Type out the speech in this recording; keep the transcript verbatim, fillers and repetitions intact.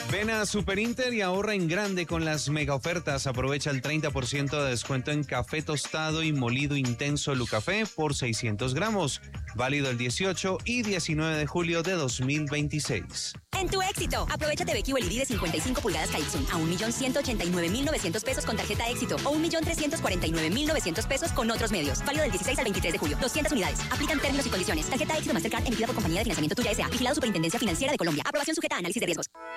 Ven a Super Inter y ahorra en grande con las mega ofertas. Aprovecha el treinta por ciento de descuento en café tostado y molido intenso Lucafé por seiscientos gramos. Válido el dieciocho y diecinueve de julio de dos mil veintiséis. En tu éxito, aprovecha T V Q L E D de cincuenta y cinco pulgadas Kaixun a un millón ciento ochenta y nueve mil novecientos pesos con tarjeta éxito o un millón trescientos cuarenta y nueve mil novecientos pesos con otros medios. Válido del dieciséis al veintitrés de julio. doscientas unidades. Aplican términos y condiciones. Tarjeta éxito Mastercard emitida por Compañía de Financiamiento Tuya S A. Vigilado Superintendencia Financiera de Colombia. Aprobación sujeta a análisis de riesgos.